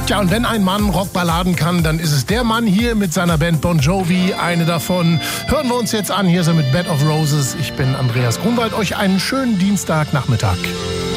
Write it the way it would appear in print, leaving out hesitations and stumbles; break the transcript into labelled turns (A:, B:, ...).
A: Tja, und wenn ein Mann Rockballaden kann, dann ist es der Mann hier mit seiner Band Bon Jovi. Eine davon hören wir uns jetzt an. Hier ist er mit Bed of Roses. Ich bin Andreas Grunwald. Euch einen schönen Dienstagnachmittag.